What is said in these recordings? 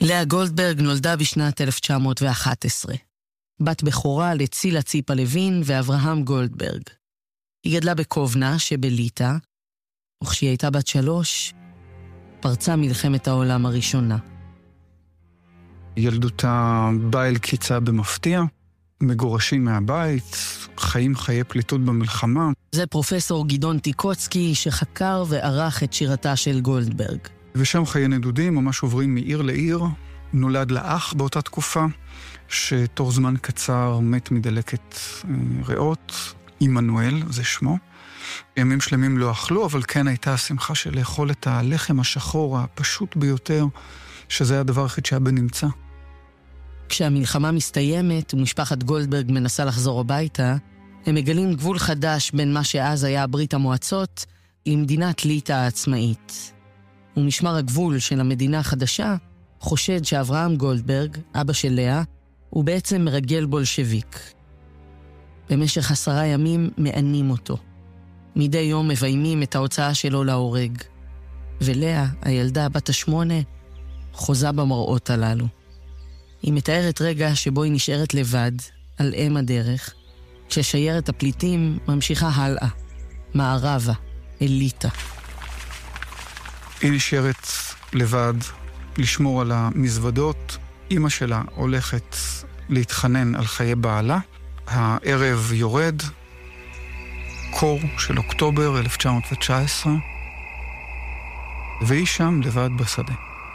לאה גולדברג נולדה בשנת 1911. בת בכורה לצילה ציפה לוין ואברהם גולדברג. היא גדלה בקובנה שבליטא, וכשהיא הייתה בת 3, פרצה מלחמת העולם הראשונה. ילדותה באה אל קיצה במפתיע, מגורשים מהבית, חיים חיי פליטות במלחמה. זה פרופסור גדעון טיקוצקי שחקר וערך את שירתה של גולדברג. ושם חיי נדודים ממש עוברים מעיר לעיר. נולד לאח באותה תקופה, שתוך זמן קצר מת מדלקת ריאות. עמנואל, זה שמו. ימים שלמים לא אכלו, אבל כן הייתה השמחה של לאכול את הלחם השחור הפשוט ביותר, שזה הדבר הכי שהיה בנמצא. כשהמלחמה מסתיימת ומשפחת גולדברג מנסה לחזור הביתה, הם מגלים גבול חדש בין מה שאז היה ברית המועצות למדינת ליטא העצמאית. ומשמר הגבול של המדינה החדשה חושד שאברהם גולדברג, אבא של לאה, הוא בעצם מרגל בולשביק. במשך 10 ימים מענים אותו. מדי יום מביימים את ההוצאה שלו להורג. ולאה, הילדה בת 8, חוזה במראות הללו. היא מתארת רגע שבו היא נשארת לבד, על אם הדרך, כששיירת הפליטים ממשיכה הלאה, מערבה, אל ליטא. היא נשארת לבד, לשמור על המזוודות. אמא שלה הולכת להתחנן על חיי בעלה. הערב יורד, קור של אוקטובר 1919, והיא שם לבד בשדה.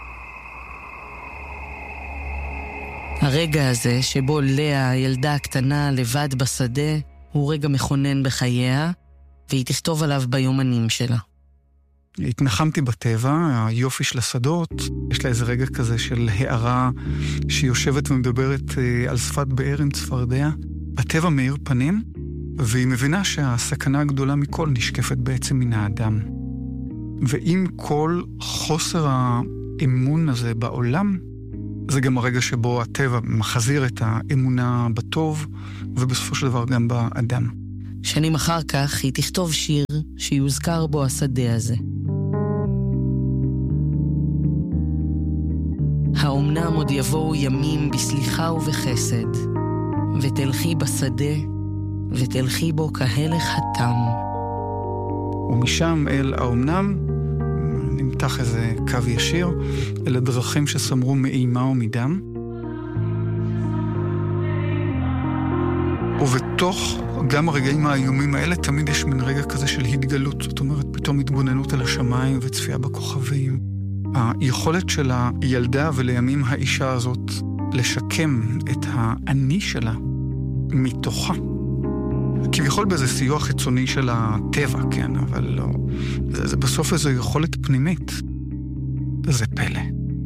הרגע הזה שבו לאה, הילדה הקטנה, לבד בשדה, הוא רגע מכונן בחייה, והיא תכתוב עליו ביומנים שלה. התנחמתי בטבע, היופי של השדות, יש לה איזה רגע כזה של הערה שהיא יושבת ומדברת על שפת באר עם צפרדע. הטבע מאיר פנים, והיא מבינה שהסכנה הגדולה מכל נשקפת בעצם מן האדם. ועם כל חוסר האמון הזה בעולם, זה גם הרגע שבו הטבע מחזיר את האמונה בטוב, ובסופו של דבר גם באדם. שנים אחר כך היא תכתוב שיר שיוזכר בו השדה הזה. האומנם עוד יבואו ימים בסליחה ובחסד, ותלכי בשדה, ותלכי בו כהלך התם. ומשם אל האומנם נמתח איזה קו ישיר, אל הדרכים שסמרו מאימה ומדם. ובתוך גם הרגעים האיומים האלה תמיד יש מין רגע כזה של התגלות. זאת אומרת, פתאום התבוננות על השמיים וצפייה בכוכבים. היכולת של הילדה ולימים האישה הזאת לשקם את האני שלה מתוכה. כביכול באיזה סיוע חיצוני של הטבע, כן, אבל לא. זה בסוף איזו יכולת פנימית. זה פלא.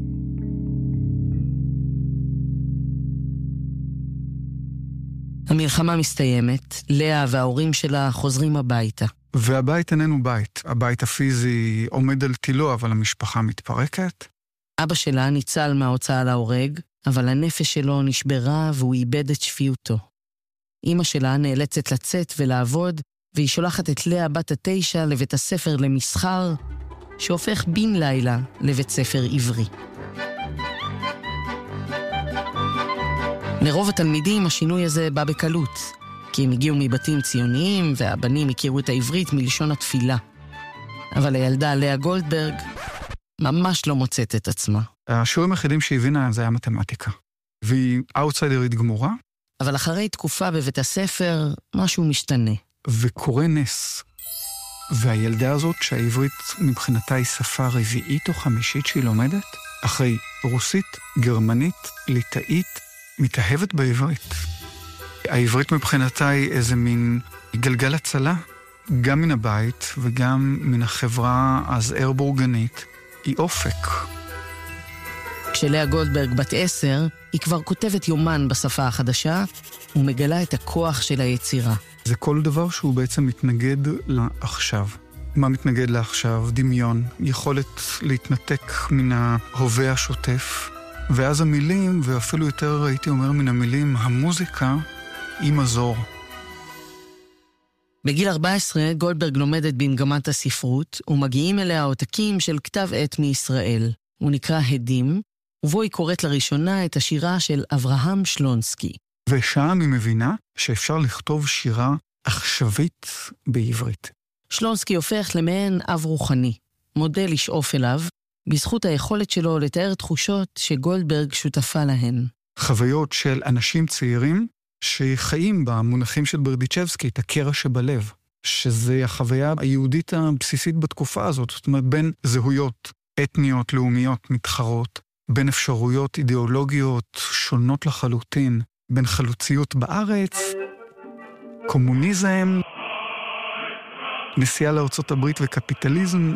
המלחמה מסתיימת, לאה וההורים שלה חוזרים הביתה. והבית איננו בית. הבית הפיזי עומד על תילו, אבל המשפחה מתפרקת. אבא שלה ניצל מההוצאה להורג, אבל הנפש שלו נשברה והוא איבד את שפיותו. אמא שלה נאלצת לצאת ולעבוד, והיא שולחת את לאה בת 9 לבית הספר למסחר, שהופך בן לילה לבית ספר עברי. לרוב התלמידים השינוי הזה בא בקלות, כי הם הגיעו מבתים ציוניים והבנים הכירו את העברית מלשון התפילה. אבל הילדה לאה גולדברג ממש לא מוצאת את עצמה. השיעורים היחידים שהבינה זה היה מתמטיקה. והיא אאוטסיידרית גמורה. אבל אחרי תקופה בבית הספר משהו משתנה. וקורה נס. והילדה הזאת שהעברית מבחינתה היא שפה רביעית או חמישית שהיא לומדת, אחרי רוסית, גרמנית, ליטאית, מתאהבת בעברית. העברית מבחינתה היא איזה מין גלגל הצלה, גם מן הבית וגם מן החברה הזעיר בורגנית, היא אופק. כשלאה גולדברג בת 10, היא כבר כותבת יומן בשפה החדשה, ומגלה את הכוח של היצירה. זה כל דבר שהוא בעצם מתנגד לעכשיו. מה מתנגד לעכשיו? דמיון, יכולת להתנתק מן ההווה השוטף, ואז המילים, ואפילו יותר הייתי אומר מן המילים, המוזיקה, היא מזור. בגיל 14 גולדברג לומדת במגמת הספרות, ומגיעים אליה עותקים של כתב עת מישראל. הוא נקרא הדים, ובו היא קוראת לראשונה את השירה של אברהם שלונסקי. ושם היא מבינה שאפשר לכתוב שירה עכשווית בעברית. שלונסקי הופך למעין אב רוחני, מודל לשאוף אליו, בזכות היכולת שלו לתאר תחושות שגולדברג שותפה להן. חוויות של אנשים צעירים שחיים במונחים של ברדיצ'בסקי, את הקרע שבלב, שזה החוויה היהודית הבסיסית בתקופה הזאת, זאת אומרת בין זהויות אתניות, לאומיות, מתחרות, בין אפשרויות אידיאולוגיות שונות לחלוטין, בין חלוציות בארץ, קומוניזם, נסיעה לארצות הברית וקפיטליזם,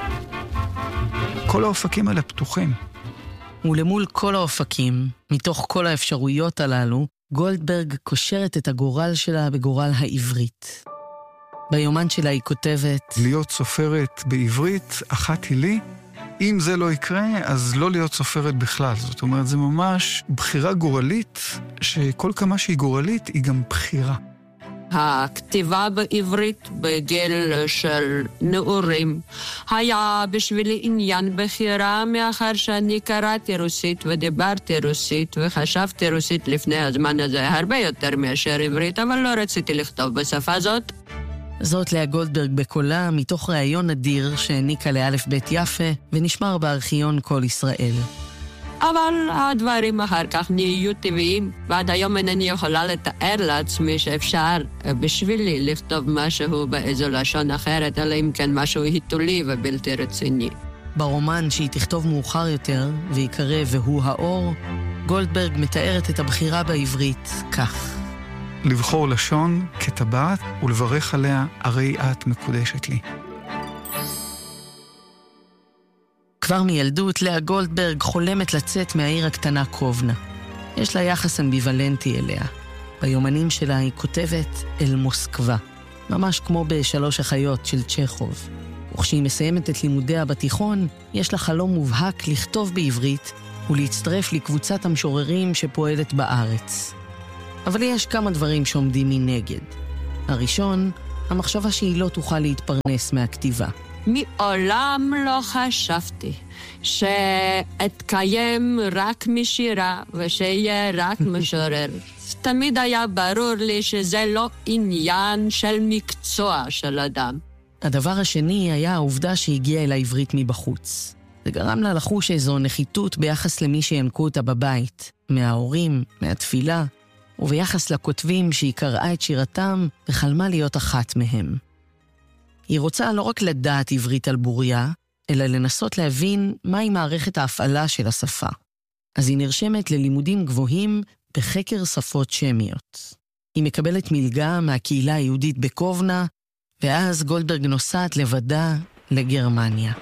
כל האופקים האלה פתוחים. ולמול כל האופקים, מתוך כל האפשרויות הללו, גולדברג קושרת את הגורל שלה בגורל העברית. ביומן שלה היא כותבת, להיות סופרת בעברית, אחת היא לי, אם זה לא יקרה, אז לא להיות סופרת בכלל. זאת אומרת, זה ממש בחירה גורלית, שכל כמה שהיא גורלית, היא גם בחירה. הכתיבה בעברית בגיל של נעורים היה בשבילי עניין בחירה, מאחר שאני קראתי רוסית ודיברתי רוסית וחשבתי רוסית לפני הזמן הזה הרבה יותר מאשר עברית, אבל לא רציתי לכתוב בשפה זאת. זאת לאה גולדברג בקולה מתוך ראיון נדיר שהעניקה לאלף בית יפה ונשמר בארכיון כל ישראל. אבל הדברים אחר כך נהיו טבעיים, ועד היום אינני יכולה לתאר לעצמי שאפשר בשבילי לכתוב משהו באיזו לשון אחרת, אלא אם כן משהו היתולי ובלתי רציני. ברומן שהיא תכתוב מאוחר יותר, ויקרא והוא האור, גולדברג מתארת את הבחירה בעברית כך. לבחור לשון כטבעת ולברך עליה, הרי את מקודשת לי. כבר מילדות לאה גולדברג חולמת לצאת מהעיר הקטנה קובנה. יש לה יחס אמביוולנטי אליה. ביומנים שלה היא כותבת אל מוסקבה, ממש כמו בשלוש החיות של צ'כוב. וכשהיא מסיימת את לימודיה בתיכון, יש לה חלום מובהק לכתוב בעברית ולהצטרף לקבוצת המשוררים שפועלת בארץ. אבל יש כמה דברים שעומדים מנגד. הראשון, המחשבה שהיא לא תוכל להתפרנס מהכתיבה. מעולם לא חשבתי שאתקיים רק משירה ושיהיה רק משורר. תמיד היה ברור לי שזה לא עניין של מקצוע של אדם. הדבר השני היה העובדה שהגיעה אל העברית מבחוץ. זה גרם לה לחוש איזו נחיתות ביחס למי שינקו אותה בבית, מההורים, מהתפילה, וביחס לכותבים שהיא קראה את שירתם וחלמה להיות אחת מהם. היא רוצה לא רק לדעת עברית על בוריה, אלא לנסות להבין מהי מערכת ההפעלה של השפה. אז היא נרשמת ללימודים גבוהים בחקר שפות שמיות. היא מקבלת מלגה מהקהילה היהודית בקובנה, ואז גולדברג נוסעת לבדה לגרמניה.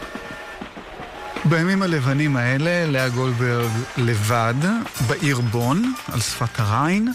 בימים הלבנים האלה, לאה גולדברג לבד, בעיר בון, על שפת הריין.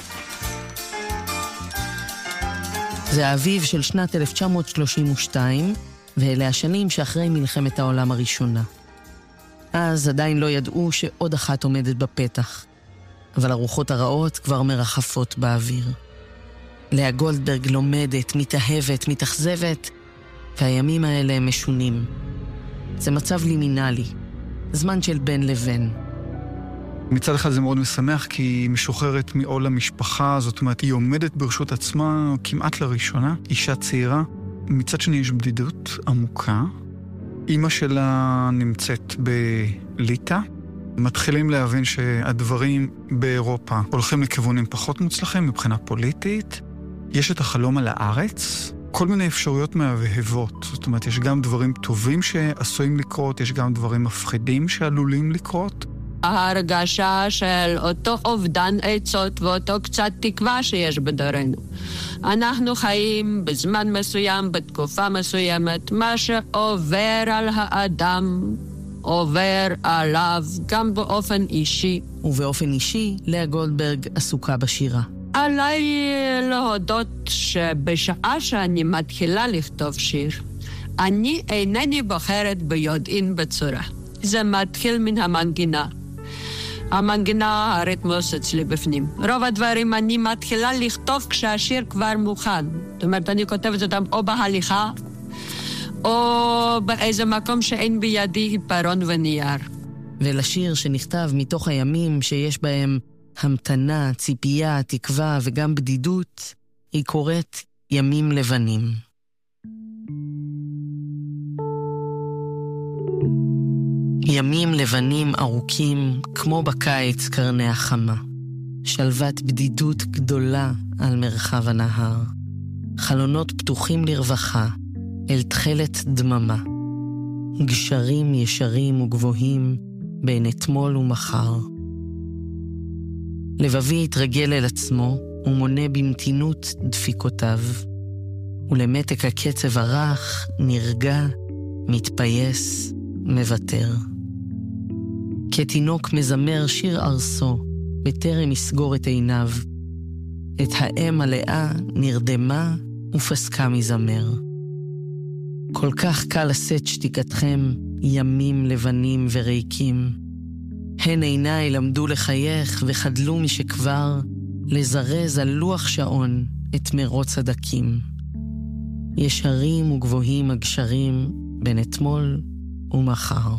זה האביב של שנת 1932, ואלה השנים שאחרי מלחמת העולם הראשונה. אז עדיין לא ידעו שעוד אחת עומדת בפתח, אבל הרוחות הרעות כבר מרחפות באוויר. לאה גולדברג לומדת, מתאהבת, מתאכזבת, והימים האלה הם משונים. זה מצב לימינלי, זמן של בין לבין. מצד אחד זה מאוד משמח, כי היא משוחררת מעול המשפחה, זאת אומרת, היא עומדת ברשות עצמה כמעט לראשונה, אישה צעירה. מצד שני יש בדידות עמוקה. אמא שלה נמצאת בליטא. מתחילים להבין שהדברים באירופה הולכים לכיוונים פחות מוצלחים מבחינה פוליטית. יש את החלום על הארץ, כל מיני אפשרויות מהבהבות. זאת אומרת, יש גם דברים טובים שעשויים לקרות, יש גם דברים מפחידים שעלולים לקרות. ההרגשה של אותו אובדן עצות ואותו קצת תקווה שיש בדורנו. אנחנו חיים בזמן מסוים, בתקופה מסוימת, מה שעובר על האדם, עובר עליו גם באופן אישי. ובאופן אישי, לאה גולדברג עסוקה בשירה. עליי להודות שבשעה שאני מתחילה לכתוב שיר, אני אינני בוחרת ביודעין בצורה. זה מתחיל מן המנגינה. המנגינה, הריתמוס אצלי בפנים. רוב הדברים אני מתחילה לכתוב כשהשיר כבר מוכן. זאת אומרת, אני כותבת אותם או בהליכה, או באיזה מקום שאין בידי עיפרון ונייר. ולשיר שנכתב מתוך הימים שיש בהם המתנה, ציפייה, תקווה וגם בדידות, היא קוראת ימים לבנים. ימים לבנים ארוכים כמו בקיץ קרני החמה. שלוות בדידות גדולה על מרחב הנהר. חלונות פתוחים לרווחה, אל תחלת דממה. גשרים ישרים וגבוהים בין אתמול ומחר. לבבי התרגל אל עצמו ומונה במתינות דפיקותיו. ולמתק הקצב הרך נרגע, מתפייס, מוותר. כתינוק מזמר שיר ארסו, בטרם יסגור את עיניו. את האם הלאה נרדמה ופסקה מזמר. כל כך קל לשאת שתיקתכם, ימים לבנים וריקים. הן עיניי למדו לחייך וחדלו משכבר לזרז על לוח שעון את מרוץ הדקים. ישרים וגבוהים הגשרים בין אתמול ומחר.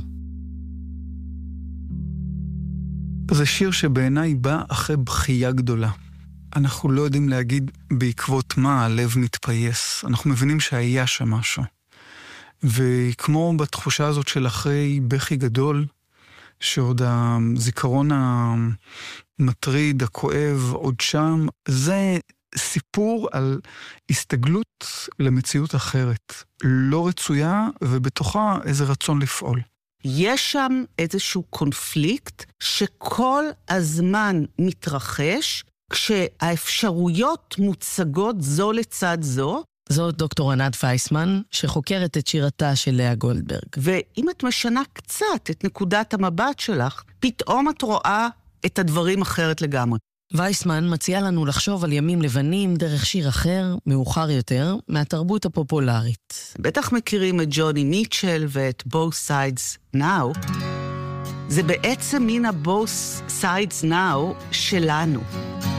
זה שיר שבעיניי בא אחרי בכייה גדולה. אנחנו לא יודעים להגיד בעקבות מה הלב מתפייס. אנחנו מבינים שהיה שם משהו. וכמו בתחושה הזאת של אחרי בכי גדול, שעוד הזיכרון המטריד, הכואב, עוד שם, זה סיפור על הסתגלות למציאות אחרת. לא רצויה ובתוכה איזה רצון לפעול. יש שם איזשהו קונפליקט שכל הזמן מתרחש כשהאפשרויות מוצגות זו לצד זו. זאת דוקטור ענת וייסמן, שחוקרת את שירתה של לאה גולדברג. ואם את משנה קצת את נקודת המבט שלך, פתאום את רואה את הדברים אחרת לגמרי. וייסמן מציעה לנו לחשוב על ימים לבנים דרך שיר אחר, מאוחר יותר, מהתרבות הפופולרית. בטח מכירים את ג'וני מיטשל ואת Both Sides Now. זה בעצם מן ה-Both Sides Now שלנו.